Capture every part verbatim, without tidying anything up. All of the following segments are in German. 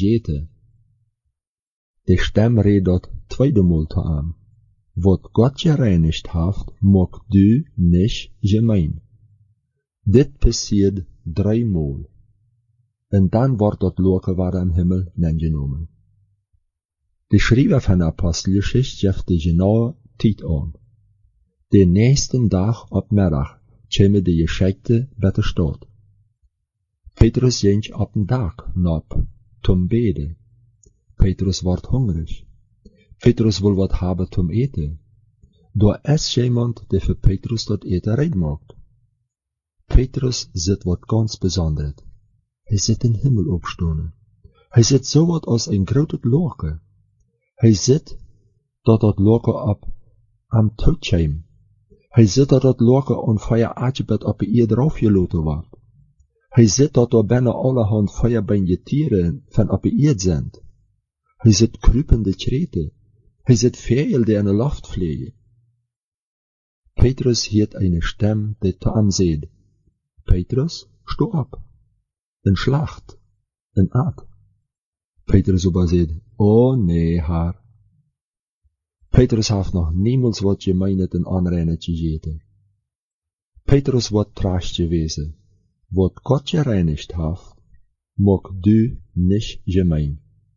jete. De stem reed dat tweede Mal te aan. Wat Gott gereinigt haft, mag du nicht gemein. Dit passiert dreimal. En dan wordt dat loke waar am Himmel neergenomen. De schrijver van de Apostelgeschichte geeft de genaue tijd aan. De nächsten dag op middag komen de Geschichte bij de stad. Petrus ging op den dag nap, zum beden. Petrus wordt hungrig. Petrus wil wat hebben zum eten. Door is jemand die voor Petrus dat eten reed maakt. Petrus zit wat ganz besonders. Hij zit in Himmel opstonen. Hij zit zo wat als een grote loke. Hij zit dat dat loke op am Todscheim. Hij zit dat dat loke on feier Agebet op de eer draufgeloten wordt. Hij zit dat er bijna allerhand feierbeinje tieren van op de eer zijn. Hij zit krupende kreten. Hij zit vegel die in de lucht vliegen. Petrus hiert eine stem die te am seed. Petrus, sto op. Een slacht. Een aat. Petrus aber seed, oh nee, haar. Petrus heeft nog niemals wat gemeinet en anreinetje gegeten. Petrus wordt traag gewesen. Wat Gott gereinigt heeft, mag du nicht gemein.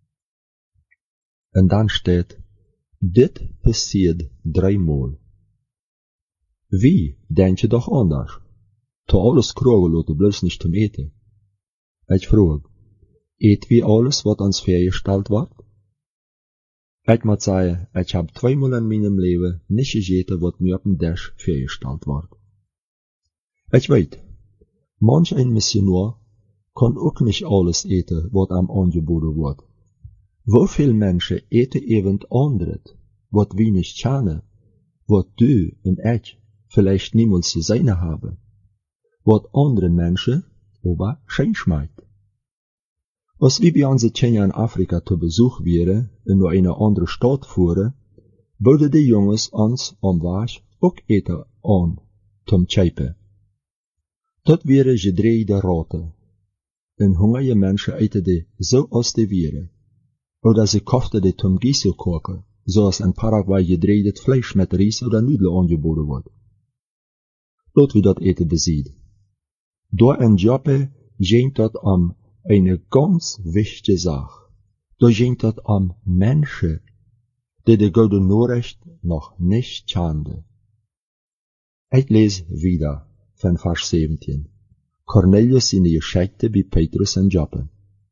En dan steht, dit passiert dreimal. Wie, denk je doch anders? To alles krogen loten, bloß nicht zum eten. Ich frage, eet wie alles, wat ons vergesteld wordt? Ich moet zeggen, ich hab zweimal in meinem Leben nicht gegeten, wat mir auf dem Tisch vergesteld wordt. Ich weet, manch ein Missionar kann auch nicht alles eten, wat am angeboten wird. Wieviel Menschen eten eben anderes, wat wir nicht kennen, wat du und ich vielleicht niemals gesehen haben, wat andere Menschen aber schön schmeckt. Als wir bei unseren Kindern in Afrika zu Besuch wären und nur eine andere Stadt fuhren, würden die Jungs uns am Weg auch eten an, zum Tscheipen. Dat wäre gedreide Raten. En hungrige Menschen eten die so aus die Vieren. Oder sie kauften die zum Gießen kochen, so als in Paraguay gedreidet Fleisch mit Reis oder Nudeln angeboten wird. Dort wie dat eten besieht. Door in Joppe ging dat am eine ganz wichtige Sache. Da ging das am Menschen, die die gute Nachricht noch nicht kannten. Ich lese wieder von Vers zeventien. Cornelius in die Geschichte bei Petrus in Joppe.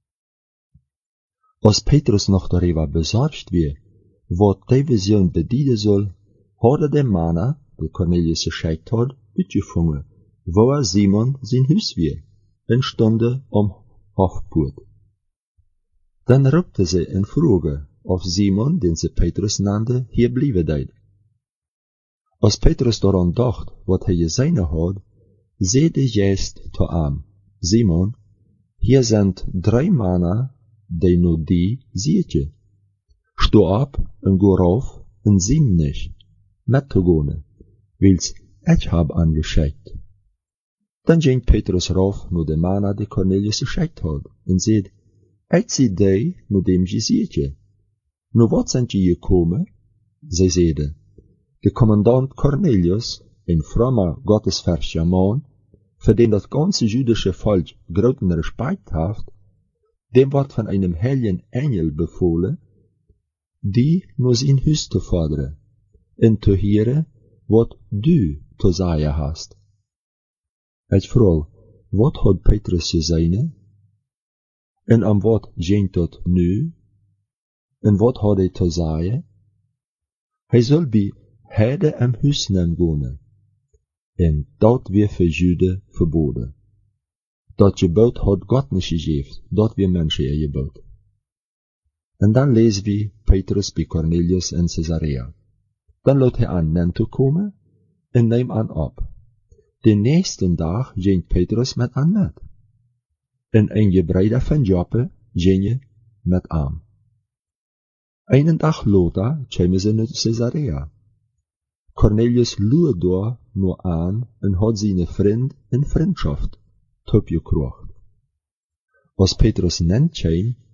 Als Petrus noch darüber besorgt wird, was die Vision bedienen soll, hat der Mann, der Cornelius geschickt hat, mitgefangen, wo er Simon sein Haus war, in Stunde am Hofput. Dann rupte sie in Frage, ob Simon, den sie Petrus nannte, hier blieben deed. Als Petrus daran dacht, wat hij gesehen hat, seht er jetzt zu ihm, Simon, hier sind drei Männer, die nur die seht je. Sto ab und go rauf und siem nicht, mit zu gehen, weil's ich hab angeschickt. Dann ging Petrus rauf nur de Männer, die Cornelius geschickt hat, und seht, ich sie die, nur dem je seht je. Nur wat sind je gekommen? Sie seht, der Kommandant Cornelius, ein frommer, gottesfürchtiger Mann, für den das ganze jüdische Volk großen Respekt hat, dem wird von einem heiligen Engel befohlen, die nur sein Haus zu fordern, und zu hören, wat du zu sagen hast. Ich frage, wat hat Petrus gesehen? Und am wat ging dat nu? Und wat hat er zu sagen? Hij soll bei Heide am Haus gehen. Und dat wir für Juden verboten. Dat Gebot hat Gott nicht gegeben, dat wir Menschen ihr Gebot. Und dann lesen wir Petrus bei Cornelius in Caesarea. Dann lädt er an, nen zu kommen, und nehm an ab. Den nächsten Tag ging Petrus mit an mit. Und ein Gebreider von Joppe ging mit an. Einen Tag later kamen sie nach Caesarea. Cornelius lud da nur an und hat seine Freund in Freundschaft topgekrocht. Als Petrus nennt kam,